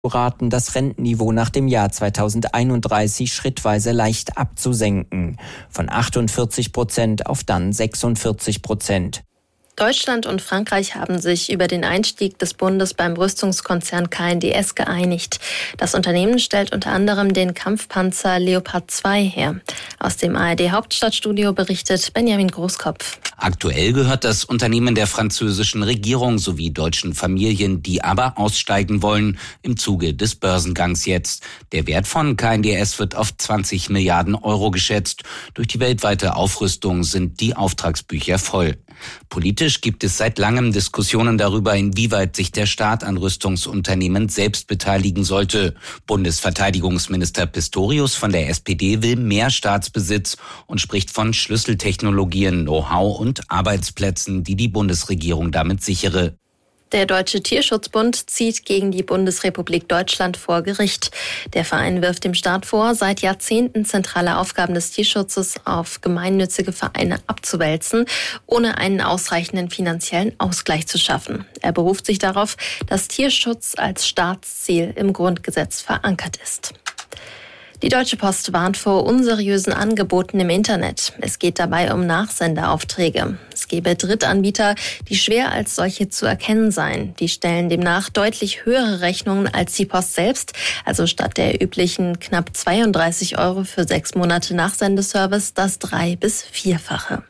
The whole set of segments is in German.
raten, das Rentenniveau nach dem Jahr 2031 schrittweise leicht abzusenken. Von 48% auf dann 46%. Deutschland und Frankreich haben sich über den Einstieg des Bundes beim Rüstungskonzern KNDS geeinigt. Das Unternehmen stellt unter anderem den Kampfpanzer Leopard 2 her. Aus dem ARD-Hauptstadtstudio berichtet Benjamin Großkopf. Aktuell gehört das Unternehmen der französischen Regierung sowie deutschen Familien, die aber aussteigen wollen, im Zuge des Börsengangs jetzt. Der Wert von KNDS wird auf 20 Milliarden Euro geschätzt. Durch die weltweite Aufrüstung sind die Auftragsbücher voll. Politisch gibt es seit langem Diskussionen darüber, inwieweit sich der Staat an Rüstungsunternehmen selbst beteiligen sollte. Bundesverteidigungsminister Pistorius von der SPD will mehr Staatsbesitz und spricht von Schlüsseltechnologien, Know-how und Arbeitsplätzen, die die Bundesregierung damit sichere. Der Deutsche Tierschutzbund zieht gegen die Bundesrepublik Deutschland vor Gericht. Der Verein wirft dem Staat vor, seit Jahrzehnten zentrale Aufgaben des Tierschutzes auf gemeinnützige Vereine abzuwälzen, ohne einen ausreichenden finanziellen Ausgleich zu schaffen. Er beruft sich darauf, dass Tierschutz als Staatsziel im Grundgesetz verankert ist. Die Deutsche Post warnt vor unseriösen Angeboten im Internet. Es geht dabei um Nachsendeaufträge. Es gebe Drittanbieter, die schwer als solche zu erkennen seien. Die stellen demnach deutlich höhere Rechnungen als die Post selbst. Also statt der üblichen knapp 32 € für 6 Monate Nachsendeservice das 3- bis 4-fache.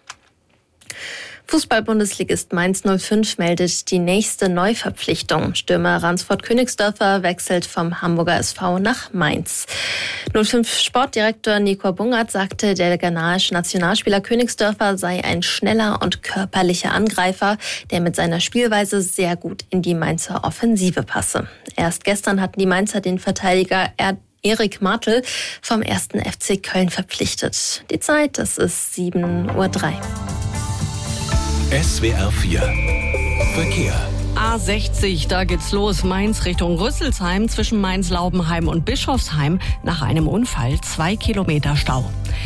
Fußball-Bundesligist Mainz 05 meldet die nächste Neuverpflichtung. Stürmer Ransford Königsdörfer wechselt vom Hamburger SV nach Mainz. 05 Sportdirektor Nico Bungert sagte, der ghanaische Nationalspieler Königsdörfer sei ein schneller und körperlicher Angreifer, der mit seiner Spielweise sehr gut in die Mainzer Offensive passe. Erst gestern hatten die Mainzer den Verteidiger Erik Martel vom 1. FC Köln verpflichtet. Die Zeit, das ist 7:03 Uhr. SWR 4 Verkehr. A60, da geht's los. Mainz Richtung Rüsselsheim zwischen Mainz-Laubenheim und Bischofsheim. Nach einem Unfall 2 Kilometer Stau.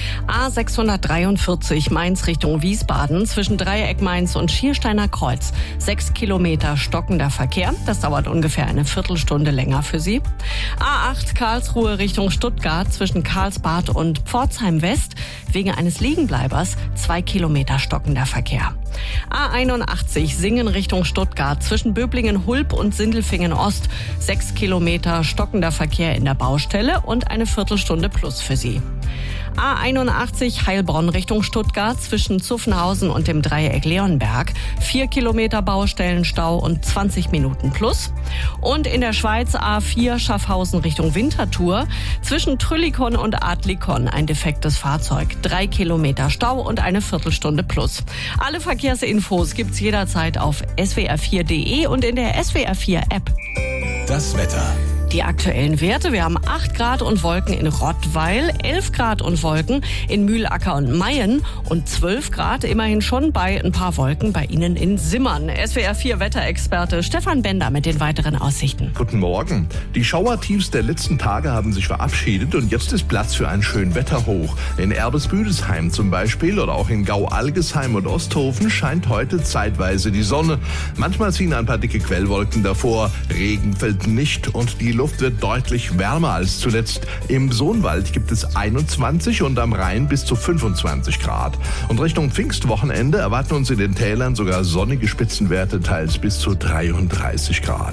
A643 Mainz Richtung Wiesbaden zwischen Dreieck Mainz und Schiersteiner Kreuz. 6 Kilometer stockender Verkehr. Das dauert ungefähr eine Viertelstunde länger für Sie. A8 Karlsruhe Richtung Stuttgart zwischen Karlsbad und Pforzheim West. Wegen eines Liegenbleibers 2 Kilometer stockender Verkehr. A81 Singen Richtung Stuttgart zwischen Böblingen-Hulb und Sindelfingen-Ost. 6 Kilometer stockender Verkehr in der Baustelle und eine Viertelstunde plus für Sie. A81 Heilbronn Richtung Stuttgart zwischen Zuffenhausen und dem Dreieck Leonberg. 4 Kilometer Baustellenstau und 20 Minuten plus. Und in der Schweiz A4 Schaffhausen Richtung Winterthur zwischen Trüllikon und Adlikon ein defektes Fahrzeug. 3 Kilometer Stau und eine Viertelstunde plus. Alle Verkehrsinfos gibt's jederzeit auf swr4.de und in der SWR4 App. Das Wetter. Die aktuellen Werte: Wir haben 8 Grad und Wolken in Rottweil, 11 Grad und Wolken in Mühlacker und Mayen und 12 Grad immerhin schon bei ein paar Wolken bei Ihnen in Simmern. SWR4 Wetterexperte Stefan Bender mit den weiteren Aussichten. Guten Morgen. Die Schauertiefs der letzten Tage haben sich verabschiedet und jetzt ist Platz für ein Schönwetterhoch. In Erbes-Büdesheim zum Beispiel oder auch in Gau-Algesheim und Osthofen scheint heute zeitweise die Sonne. Manchmal ziehen ein paar dicke Quellwolken davor, Regen fällt nicht und die Luft wird deutlich wärmer als zuletzt. Im Sohnwald gibt es 21 und am Rhein bis zu 25 Grad. Und Richtung Pfingstwochenende erwarten uns in den Tälern sogar sonnige Spitzenwerte, teils bis zu 33 Grad.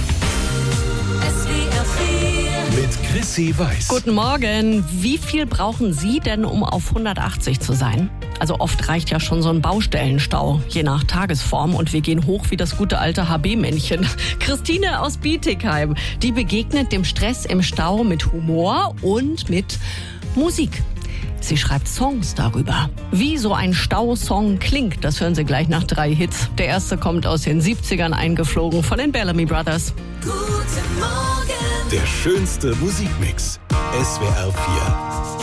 Mit Chrissy Weiß. Guten Morgen. Wie viel brauchen Sie denn, um auf 180 zu sein? Also oft reicht ja schon so ein Baustellenstau, je nach Tagesform. Und wir gehen hoch wie das gute alte HB-Männchen. Christine aus Bietigheim, die begegnet dem Stress im Stau mit Humor und mit Musik. Sie schreibt Songs darüber. Wie so ein Stausong klingt, das hören Sie gleich nach 3 Hits. Der erste kommt aus den 70ern eingeflogen von den Bellamy Brothers. Guten Morgen. Der schönste Musikmix. SWR 4.